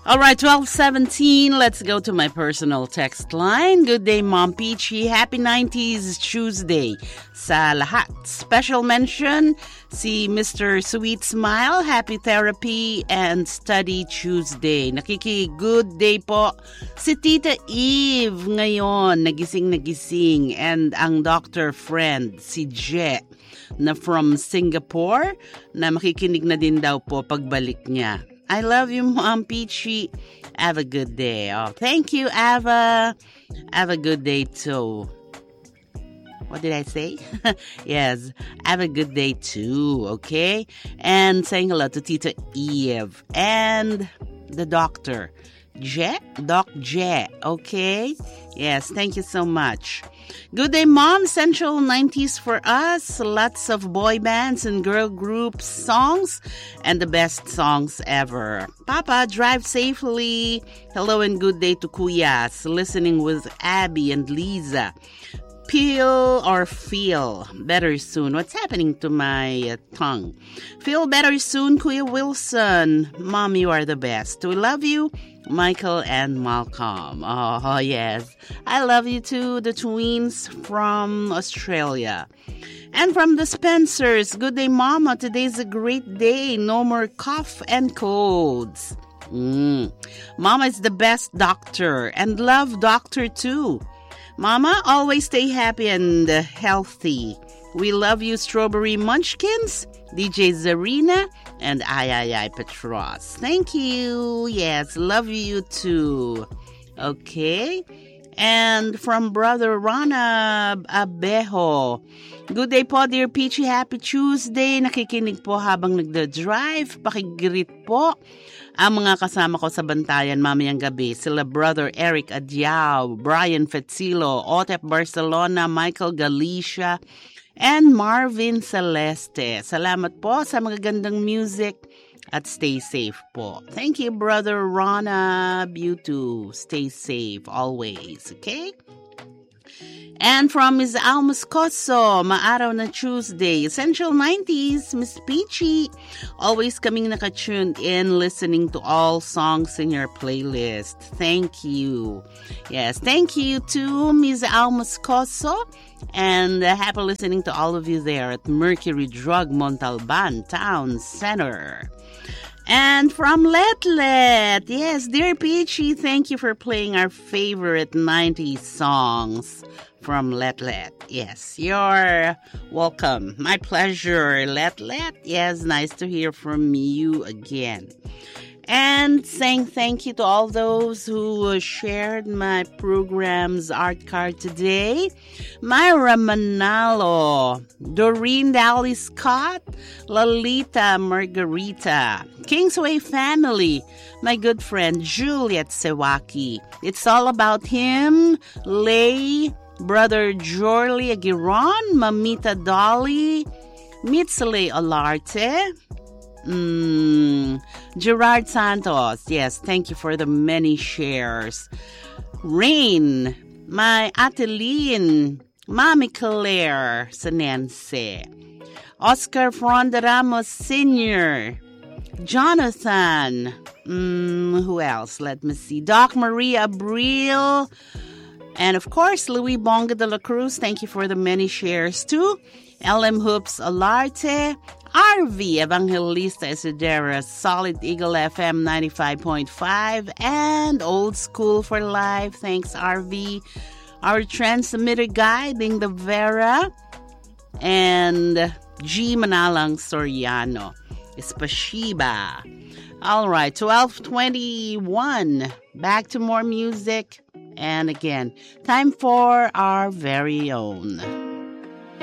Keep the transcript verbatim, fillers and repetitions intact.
All right, twelve seventeen. Let's go to my personal text line. Good day, Mom Peachy. Happy nineties Tuesday sa lahat. Special mention si Mister Sweet Smile. Happy Therapy and Study Tuesday. Nakiki-good day po si Tita Eve ngayon. Nagising nagising. And ang doctor friend si Je na from Singapore na makikinig na din daw po pagbalik niya. I love you, Mom Peachy. Have a good day. Oh, thank you, Ava. Have a good day, too. What did I say? Yes, have a good day, too, okay? And saying hello to Tita Eve and the doctor. Je? Doc Je, okay? Yes, thank you so much. Good day, Mom. Central nineties for us. Lots of boy bands and girl group songs and the best songs ever. Papa, drive safely. Hello and good day to Kuyas. Listening with Abby and Lisa. Peel or feel better soon. What's happening to my uh, tongue? Feel better soon, Kuya Wilson. Mom, you are the best. We love you, Michael and Malcolm. Oh, yes. I love you too, the twins from Australia. And from the Spencers, good day, Mama. Today's a great day. No more cough and colds. Mm. Mama is the best doctor and love doctor too. Mama, always stay happy and uh, healthy. We love you, Strawberry Munchkins, D J Zarina, and I I I Petros. Thank you. Yes, love you too. Okay. And from Brother Rana Abejo. Good day po, dear Peachy. Happy Tuesday. Nakikinig po habang nagda-drive. Pakigreet po ang mga kasama ko sa bantayan mamayang gabi. Sila Brother Eric Adiao, Brian Fetzilo, Otep Barcelona, Michael Galicia, and Marvin Celeste. Salamat po sa mga gandang music at stay safe po. Thank you, Brother Rana. You too. Stay safe always, okay? And from Miz Al Moscoso, maaraw na Tuesday, Essential nineties, Miss Peachy. Always kaming naka-tuned in, listening to all songs in your playlist. Thank you. Yes, thank you to Miz Al Moscoso. And uh, happy listening to all of you there at Mercury Drug Montalban Town Center. And from Let Let, yes, dear Peachy, thank you for playing our favorite nineties songs from Let Let. Yes, you're welcome. My pleasure, Let Let. Yes, nice to hear from you again. And saying thank you to all those who shared my program's art card today. Myra Manalo, Doreen Dally Scott, Lalita Margarita, Kingsway family, my good friend Juliet Sewaki. It's all about him, Lay, Brother Jorly Aguiron, Mamita Dolly, Mitsale Olarte, Mm, Gerard Santos, yes, thank you for the many shares. Rain, my Atelin, Mami Claire Sanense, Oscar Fronda Ramos Senior, Jonathan, mm, who else? Let me see. Doc Maria Abril, and of course, Louis Bonga de la Cruz, thank you for the many shares too. L M Hoops Alarte, R V Evangelista Isidera, Solid Eagle F M ninety-five point five, and Old School for Life. Thanks, R V. Our transmitter guy, Ding the Vera, and G. Manalang Soriano, Espashiba. All right, twelve twenty-one. Back to more music. And again, time for our very own.